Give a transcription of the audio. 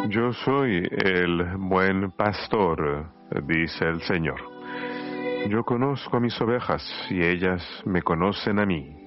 Yo soy el buen pastor, dice el Señor. Yo conozco a mis ovejas y ellas me conocen a mí,